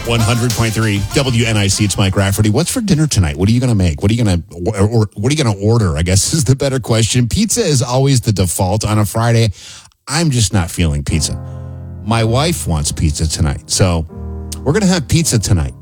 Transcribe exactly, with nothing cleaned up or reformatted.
one hundred point three W N I C. It's Mike Rafferty. What's for dinner tonight? What are you going to make? What are you going to or, or what are you going to order? I guess is the better question. Pizza is always the default on a Friday. I'm just not feeling pizza. My wife wants pizza tonight, so we're going to have pizza tonight.